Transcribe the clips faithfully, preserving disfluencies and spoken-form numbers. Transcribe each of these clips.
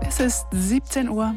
Es ist siebzehn Uhr.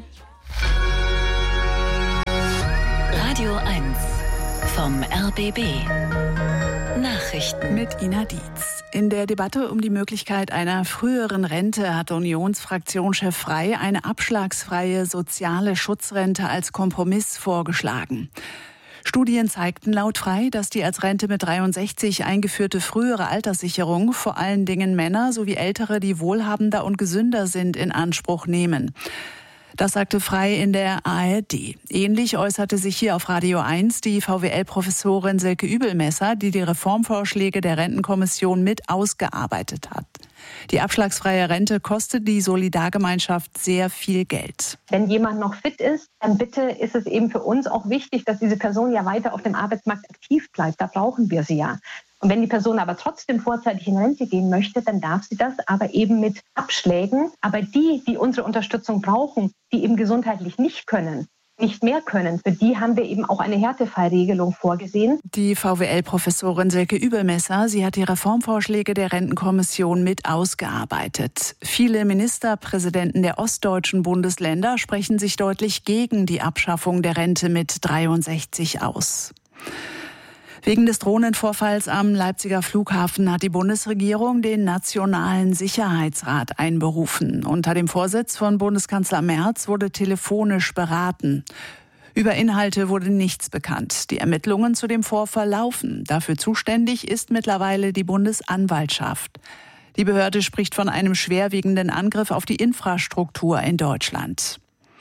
Radio eins vom R B B. Nachrichten mit Ina Dietz. In der Debatte um die Möglichkeit einer früheren Rente hat Unionsfraktionschef Frey eine abschlagsfreie soziale Schutzrente als Kompromiss vorgeschlagen. Studien zeigten laut Frey, dass die als Rente mit dreiundsechzig eingeführte frühere Alterssicherung vor allen Dingen Männer sowie Ältere, die wohlhabender und gesünder sind, in Anspruch nehmen. Das sagte Frey in der A R D. Ähnlich äußerte sich hier auf Radio eins die V W L-Professorin Silke Übelmesser, die die Reformvorschläge der Rentenkommission mit ausgearbeitet hat. Die abschlagsfreie Rente kostet die Solidargemeinschaft sehr viel Geld. Wenn jemand noch fit ist, dann bitte ist es eben für uns auch wichtig, dass diese Person ja weiter auf dem Arbeitsmarkt aktiv bleibt. Da brauchen wir sie ja. Und wenn die Person aber trotzdem vorzeitig in Rente gehen möchte, dann darf sie das, aber eben mit Abschlägen. Aber die, die unsere Unterstützung brauchen, die eben gesundheitlich nicht können, nicht mehr können, für die haben wir eben auch eine Härtefallregelung vorgesehen. Die V W L-Professorin Silke Übelmesser, sie hat die Reformvorschläge der Rentenkommission mit ausgearbeitet. Viele Ministerpräsidenten der ostdeutschen Bundesländer sprechen sich deutlich gegen die Abschaffung der Rente mit dreiundsechzig aus. Wegen des Drohnenvorfalls am Leipziger Flughafen hat die Bundesregierung den Nationalen Sicherheitsrat einberufen. Unter dem Vorsitz von Bundeskanzler Merz wurde telefonisch beraten. Über Inhalte wurde nichts bekannt. Die Ermittlungen zu dem Vorfall laufen. Dafür zuständig ist mittlerweile die Bundesanwaltschaft. Die Behörde spricht von einem schwerwiegenden Angriff auf die Infrastruktur in Deutschland.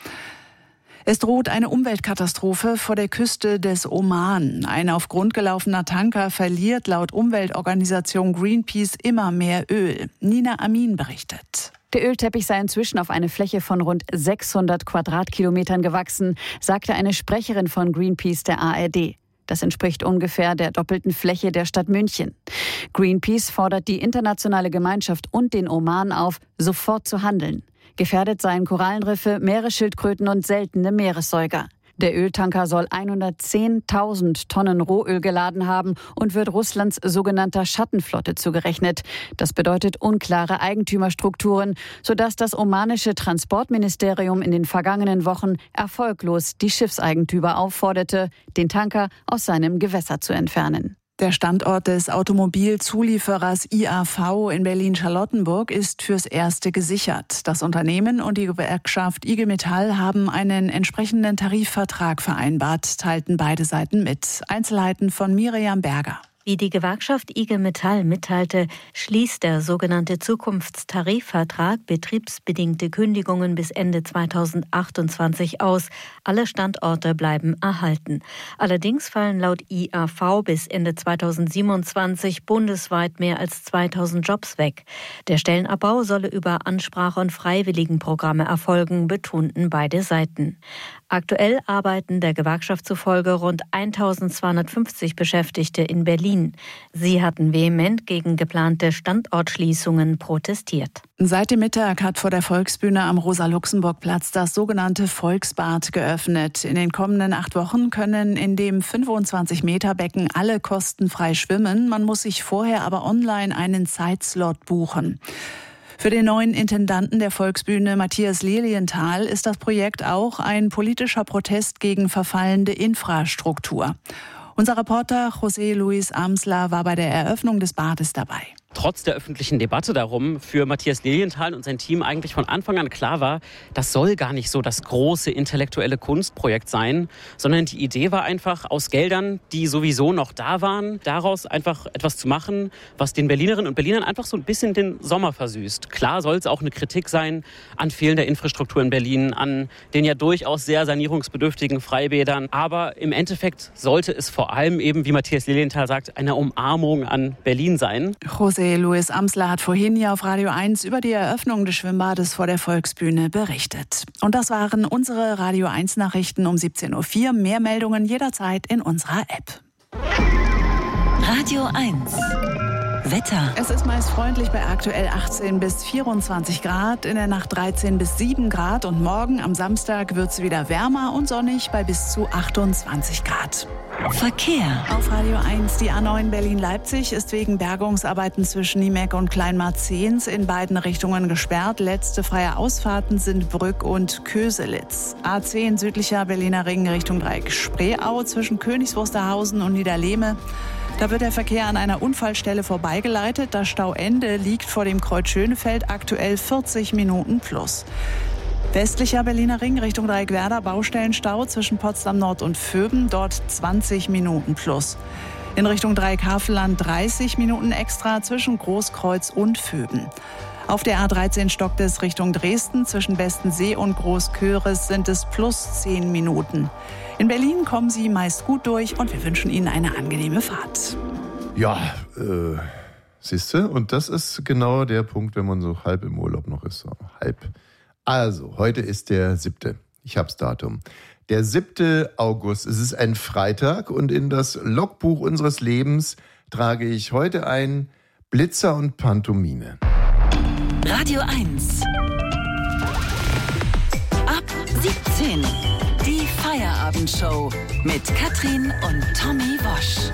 Es droht eine Umweltkatastrophe vor der Küste des Oman. Ein auf Grund gelaufener Tanker verliert laut Umweltorganisation Greenpeace immer mehr Öl. Nina Amin berichtet. Der Ölteppich sei inzwischen auf eine Fläche von rund sechshundert Quadratkilometern gewachsen, sagte eine Sprecherin von Greenpeace der A R D. Das entspricht ungefähr der doppelten Fläche der Stadt München. Greenpeace fordert die internationale Gemeinschaft und den Oman auf, sofort zu handeln. Gefährdet seien Korallenriffe, Meeresschildkröten und seltene Meeressäuger. Der Öltanker soll hundertzehntausend Tonnen Rohöl geladen haben und wird Russlands sogenannter Schattenflotte zugerechnet. Das bedeutet unklare Eigentümerstrukturen, sodass das omanische Transportministerium in den vergangenen Wochen erfolglos die Schiffseigentümer aufforderte, den Tanker aus seinem Gewässer zu entfernen. Der Standort des Automobilzulieferers I A V in Berlin-Charlottenburg ist fürs Erste gesichert. Das Unternehmen und die Gewerkschaft I G Metall haben einen entsprechenden Tarifvertrag vereinbart, teilten beide Seiten mit. Einzelheiten von Miriam Berger. Wie die Gewerkschaft I G Metall mitteilte, schließt der sogenannte Zukunftstarifvertrag betriebsbedingte Kündigungen bis Ende zweitausendachtundzwanzig aus. Alle Standorte bleiben erhalten. Allerdings fallen laut I A V bis Ende zweitausendsiebenundzwanzig bundesweit mehr als zweitausend Jobs weg. Der Stellenabbau solle über Ansprache- und Freiwilligenprogramme erfolgen, betonten beide Seiten. Aktuell arbeiten der Gewerkschaft zufolge rund eintausendzweihundertfünfzig Beschäftigte in Berlin. Sie hatten vehement gegen geplante Standortschließungen protestiert. Seit dem Mittag hat vor der Volksbühne am Rosa-Luxemburg-Platz das sogenannte Volksbad geöffnet. In den kommenden acht Wochen können in dem fünfundzwanzig Meter Becken alle kostenfrei schwimmen. Man muss sich vorher aber online einen Zeitslot buchen. Für den neuen Intendanten der Volksbühne, Matthias Lilienthal, ist das Projekt auch ein politischer Protest gegen verfallende Infrastruktur. Unser Reporter José Luis Amsler war bei der Eröffnung des Bades dabei. Trotz der öffentlichen Debatte darum für Matthias Lilienthal und sein Team eigentlich von Anfang an klar war, das soll gar nicht so das große intellektuelle Kunstprojekt sein, sondern die Idee war einfach, aus Geldern, die sowieso noch da waren, daraus einfach etwas zu machen, was den Berlinerinnen und Berlinern einfach so ein bisschen den Sommer versüßt. Klar soll es auch eine Kritik sein an fehlender Infrastruktur in Berlin, an den ja durchaus sehr sanierungsbedürftigen Freibädern, aber im Endeffekt sollte es vor allem eben, wie Matthias Lilienthal sagt, eine Umarmung an Berlin sein. José Luis Amsler hat vorhin hier auf Radio eins über die Eröffnung des Schwimmbades vor der Volksbühne berichtet. Und das waren unsere Radio eins Nachrichten um siebzehn Uhr vier. Mehr Meldungen jederzeit in unserer App. Radio eins. Wetter. Es ist meist freundlich bei aktuell achtzehn bis vierundzwanzig Grad, in der Nacht dreizehn bis sieben Grad und morgen am Samstag wird es wieder wärmer und sonnig bei bis zu achtundzwanzig Grad. Verkehr. Auf Radio eins, die A neun Berlin-Leipzig ist wegen Bergungsarbeiten zwischen Niemek und Kleinmarzehns in beiden Richtungen gesperrt. Letzte freie Ausfahrten sind Brück und Köselitz. A zehn südlicher Berliner Ring Richtung Dreieck Spreeau zwischen Königs Wusterhausen und Niederlehme. Da wird der Verkehr an einer Unfallstelle vorbeigeleitet. Das Stauende liegt vor dem Kreuz Schönefeld aktuell vierzig Minuten plus. Westlicher Berliner Ring Richtung Dreieck-Werder Baustellenstau zwischen Potsdam Nord und Vöben, dort zwanzig Minuten plus. In Richtung Dreieck-Havelland dreißig Minuten extra zwischen Großkreuz und Vöben. Auf der A dreizehn stockt es Richtung Dresden zwischen Bestensee und Großköris sind es plus zehn Minuten. In Berlin kommen Sie meist gut durch und wir wünschen Ihnen eine angenehme Fahrt. Ja, äh, siehste, und das ist genau der Punkt, wenn man so halb im Urlaub noch ist. So halb. Also, heute ist der siebte. Ich hab's Datum. Der siebte August. Es ist ein Freitag und in das Logbuch unseres Lebens trage ich heute ein Blitzer und Pantomime. Radio eins. Ab siebzehn. Die Feierabendshow mit Katrin und Tommy Wosch.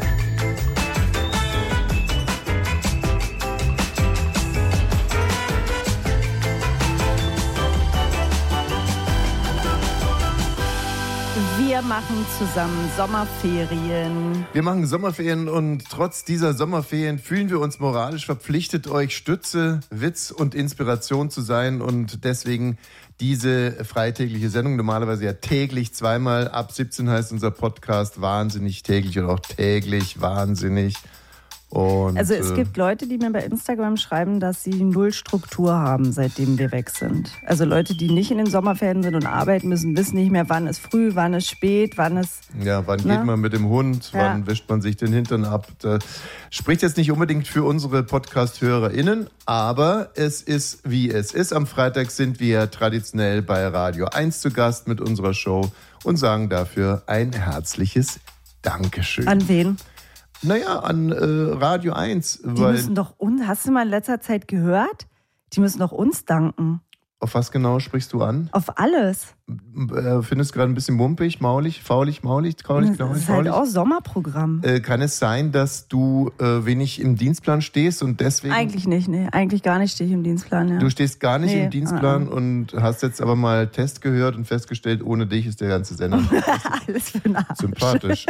Wir machen zusammen Sommerferien. Wir machen Sommerferien und trotz dieser Sommerferien fühlen wir uns moralisch verpflichtet, euch Stütze, Witz und Inspiration zu sein und deswegen diese freitägliche Sendung, normalerweise ja täglich zweimal, ab siebzehn heißt unser Podcast wahnsinnig täglich oder auch täglich wahnsinnig. Und, also es äh, gibt Leute, die mir bei Instagram schreiben, dass sie null Struktur haben, seitdem wir weg sind. Also Leute, die nicht in den Sommerferien sind und arbeiten müssen, wissen nicht mehr, wann ist früh, wann ist spät, wann ist... Ja, wann ne? geht man mit dem Hund, Ja. wann wäscht man sich den Hintern ab. Das spricht jetzt nicht unbedingt für unsere Podcast-HörerInnen, aber es ist, wie es ist. Am Freitag sind wir traditionell bei Radio eins zu Gast mit unserer Show und sagen dafür ein herzliches Dankeschön. An wen? Naja, an äh, Radio eins. Die Weil, müssen doch uns, hast du mal in letzter Zeit gehört? Die müssen doch uns danken. auf was genau sprichst du an? Auf alles. Äh, findest du gerade ein bisschen mumpig, maulig, faulig, maulig, kaulig, Das knaulig, ist halt faulig? auch Sommerprogramm. Äh, kann es sein, dass du äh, wenig im Dienstplan stehst und deswegen... Eigentlich nicht, nee. Eigentlich gar nicht stehe ich im Dienstplan, ja. Du stehst gar nicht Nee, im Dienstplan uh-uh. und hast jetzt aber mal Test gehört und festgestellt, ohne dich ist der ganze Sender Alles für einen Arsch. sympathisch.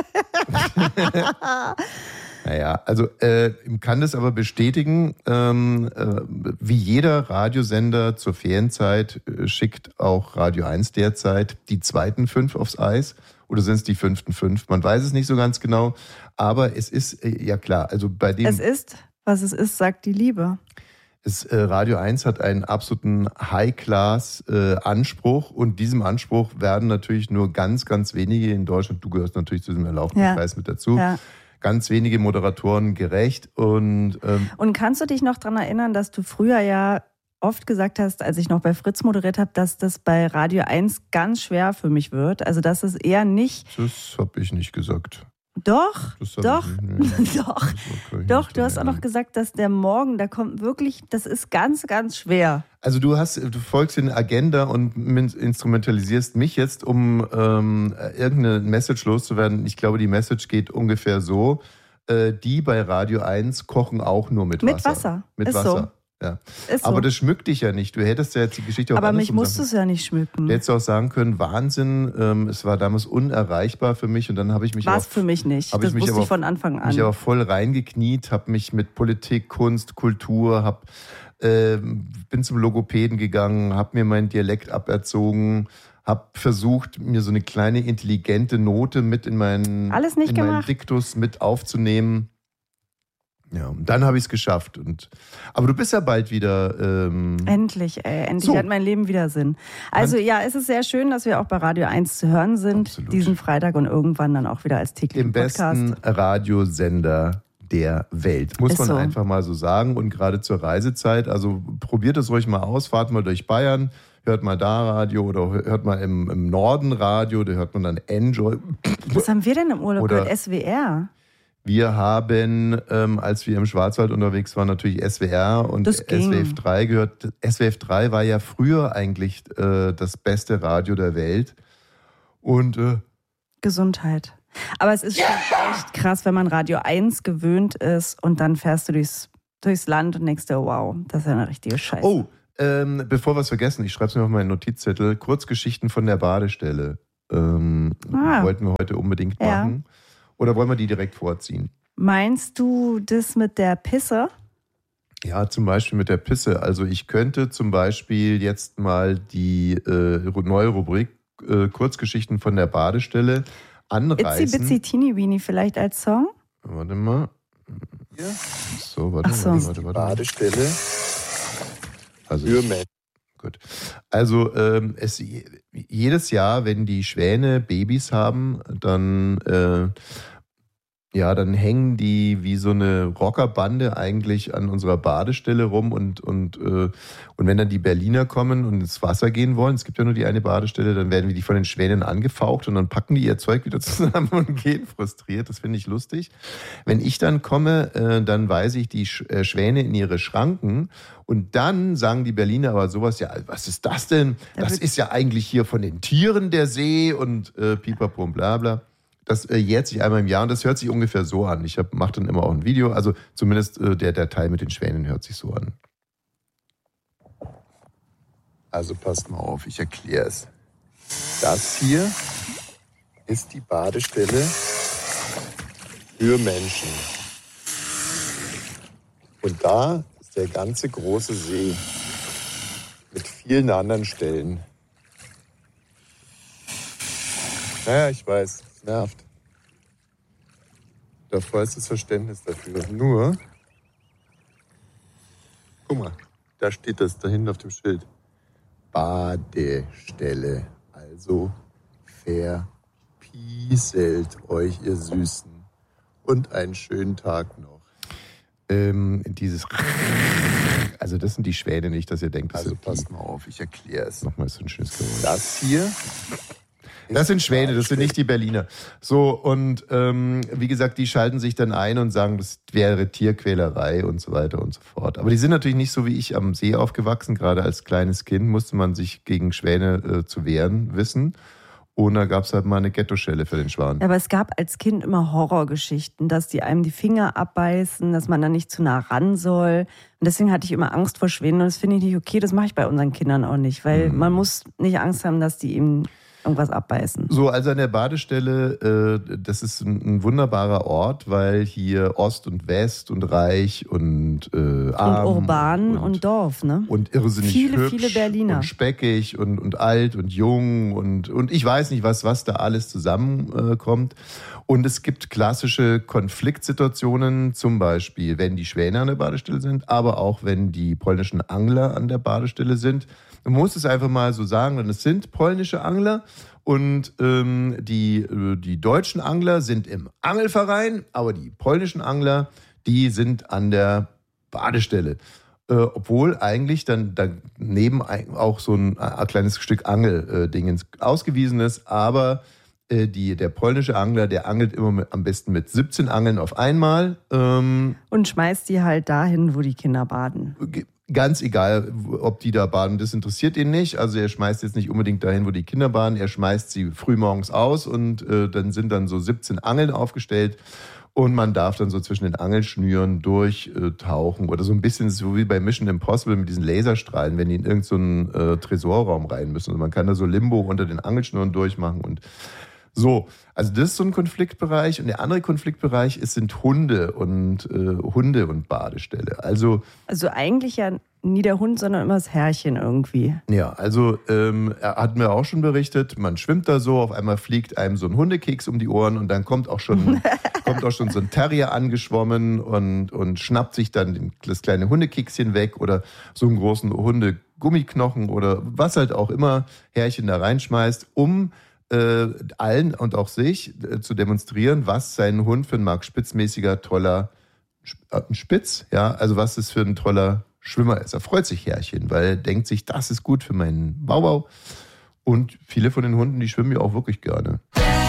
Naja, also äh, kann das aber bestätigen, ähm, äh, wie jeder Radiosender zur Ferienzeit äh, schickt auch Radio eins derzeit die zweiten fünf aufs Eis. Oder sind es die fünften fünf? Man weiß es nicht so ganz genau. Aber es ist, äh, ja klar, also bei dem... Es ist, was es ist, sagt die Liebe. Es, äh, Radio eins hat einen absoluten High-Class-Anspruch äh, und diesem Anspruch werden natürlich nur ganz, ganz wenige in Deutschland, du gehörst natürlich zu diesem erlauchten Ja. Kreis mit dazu, Ja. ganz wenige Moderatoren gerecht. Und ähm, Und kannst du dich noch daran erinnern, dass du früher ja oft gesagt hast, als ich noch bei Fritz moderiert habe, dass das bei Radio eins ganz schwer für mich wird? Also dass es eher nicht... das habe ich nicht gesagt. Doch, Das hab doch, ich nicht, nee. doch, Das kann ich doch. nicht Du hast auch erinnern. noch gesagt, dass der Morgen, da kommt wirklich, das ist ganz, ganz schwer. Also du hast, du folgst in Agenda und min- instrumentalisierst mich jetzt, um ähm, irgendeine Message loszuwerden. Ich glaube, die Message geht ungefähr so: äh, Die bei Radio eins kochen auch nur mit Wasser. Mit Wasser, Mit ist Wasser. so. Ja. Ist so. Aber das schmückt dich ja nicht. Du hättest ja jetzt die Geschichte auch Aber mich andersrum musst du sagen es ja nicht schmücken. Du hättest auch sagen können, Wahnsinn, ähm, es war damals unerreichbar für mich und dann habe ich mich War es auch, für mich nicht. hab Das ich mich wusste aber ich von Anfang an. mich aber voll reingekniet, habe mich mit Politik, Kunst, Kultur, hab, äh, bin zum Logopäden gegangen, habe mir meinen Dialekt aberzogen, habe versucht, mir so eine kleine intelligente Note mit in meinen, Alles nicht in meinen gemacht. Diktus mit aufzunehmen. Ja, und dann habe ich es geschafft. Und, aber du bist ja bald wieder... Ähm, Endlich, ey, endlich So. hat mein Leben wieder Sinn. Also ja, es ist sehr schön, dass wir auch bei Radio eins zu hören sind, Absolut. diesen Freitag und irgendwann dann auch wieder als täglichen im Podcast. besten Radiosender der Welt. Muss Ist man so. einfach mal so sagen. Und gerade zur Reisezeit, also probiert es ruhig mal aus, fahrt mal durch Bayern, hört mal da Radio oder hört mal im, im Norden Radio, da hört man dann Enjoy. Was haben wir denn im Urlaub Oder- gehört? S W R. Wir haben, ähm, als wir im Schwarzwald unterwegs waren, natürlich S W R und S W F drei gehört. S W F drei war ja früher eigentlich äh, das beste Radio der Welt. Und äh, Gesundheit. Aber es ist schon echt krass, wenn man Radio eins gewöhnt ist und dann fährst du durchs, durchs Land und denkst dir, wow, das ist ja eine richtige Scheiße. Oh, ähm, bevor wir es vergessen, ich schreibe es mir auf meinen Notizzettel, Kurzgeschichten von der Badestelle. Ähm, ah. Wollten wir heute unbedingt machen. Ja. Oder wollen wir die direkt vorziehen? Meinst du das mit der Pisse? Ja, zum Beispiel mit der Pisse. Also ich könnte zum Beispiel jetzt mal die äh, neue Rubrik äh, Kurzgeschichten von der Badestelle anreißen. Itzy Bitsy Teeny Weeny vielleicht als Song? Warte mal. Ja. So, warte, so. warte, warte, warte. Badestelle also, für Menschen. Gut. Also ähm, es, jedes Jahr, wenn die Schwäne Babys haben, dann äh, ja, dann hängen die wie so eine Rockerbande eigentlich an unserer Badestelle rum und, und, äh, und wenn dann die Berliner kommen und ins Wasser gehen wollen, es gibt ja nur die eine Badestelle, dann werden wir die von den Schwänen angefaucht und dann packen die ihr Zeug wieder zusammen und gehen frustriert. Das finde ich lustig. Wenn ich dann komme, äh, dann weise ich die Sch- äh, Schwäne in ihre Schranken und dann sagen die Berliner aber sowas, ja, was ist das denn? Das ist ja eigentlich hier von den Tieren der See und äh, pipapo und bla bla. Das äh, jährt sich einmal im Jahr und das hört sich ungefähr so an. Ich mache dann immer auch ein Video, also zumindest äh, der, der Teil mit den Schwänen hört sich so an. Also passt mal auf, ich erkläre es. Das hier ist die Badestelle für Menschen. Und da ist der ganze große See mit vielen anderen Stellen. Naja, ich weiß, es nervt. Da vollstes Verständnis dafür. Nur, guck mal, da steht das dahinten auf dem Schild. Badestelle. Also verpieselt euch, ihr Süßen. Und einen schönen Tag noch. Ähm, dieses also das sind die Schwäne, nicht, dass ihr denkt, das also sind passt mal auf, ich erkläre es. Nochmal so ein schönes Geräusch. Das hier Das sind Schwäne, das sind nicht die Berliner. So, und ähm, wie gesagt, die schalten sich dann ein und sagen, das wäre Tierquälerei und so weiter und so fort. Aber die sind natürlich nicht so wie ich am See aufgewachsen. Gerade als kleines Kind musste man sich gegen Schwäne äh, zu wehren wissen. Und da gab es halt mal eine Ghettoschelle für den Schwan. Aber es gab als Kind immer Horrorgeschichten, dass die einem die Finger abbeißen, dass man da nicht zu nah ran soll. Und deswegen hatte ich immer Angst vor Schwänen. Und das finde ich nicht okay, das mache ich bei unseren Kindern auch nicht. Weil mhm. man muss nicht Angst haben, dass die eben irgendwas abbeißen. So, also an der Badestelle, äh, das ist ein, ein wunderbarer Ort, weil hier Ost und West und reich und äh, arm. Und urban und, und Dorf, ne? Und irrsinnig viele, hübsch viele Berliner. Und speckig und, und alt und jung und, und ich weiß nicht, was, was da alles zusammenkommt. Äh, und es gibt klassische Konfliktsituationen, zum Beispiel, wenn die Schwäne an der Badestelle sind, aber auch wenn die polnischen Angler an der Badestelle sind. Man muss es einfach mal so sagen, denn es sind polnische Angler und ähm, die, die deutschen Angler sind im Angelverein, aber die polnischen Angler, die sind an der Badestelle. Äh, obwohl eigentlich dann daneben auch so ein, ein kleines Stück Angeldingens äh, ausgewiesen ist, aber äh, die, der polnische Angler, der angelt immer mit, am besten mit siebzehn Angeln auf einmal. Ähm, und schmeißt die halt dahin, wo die Kinder baden. Ganz egal, ob die da baden, das interessiert ihn nicht. Also er schmeißt jetzt nicht unbedingt dahin, wo die Kinder baden. Er schmeißt sie frühmorgens aus und äh, dann sind dann so siebzehn Angeln aufgestellt und man darf dann so zwischen den Angelschnüren durchtauchen oder so ein bisschen so wie bei Mission Impossible mit diesen Laserstrahlen, wenn die in irgendeinen so äh, Tresorraum rein müssen. Also man kann da so Limbo unter den Angelschnüren durchmachen und so. Also das ist so ein Konfliktbereich und der andere Konfliktbereich ist, sind Hunde und äh, Hunde und Badestelle. Also, also eigentlich ja nie der Hund, sondern immer das Herrchen irgendwie. Ja, also ähm, er hat mir auch schon berichtet, man schwimmt da so, auf einmal fliegt einem so ein Hundekeks um die Ohren und dann kommt auch schon, kommt auch schon so ein Terrier angeschwommen und, und schnappt sich dann den, das kleine Hundekekschen weg oder so einen großen Hundegummiknochen oder was halt auch immer Herrchen da reinschmeißt, um Äh, allen und auch sich äh, zu demonstrieren, was sein Hund für ein Mark Spitzmäßiger toller äh, Spitz, ja, also was es für ein toller Schwimmer ist. Er freut sich Herrchen, weil er denkt sich, das ist gut für meinen Bauwau. Und viele von den Hunden, die schwimmen ja auch wirklich gerne.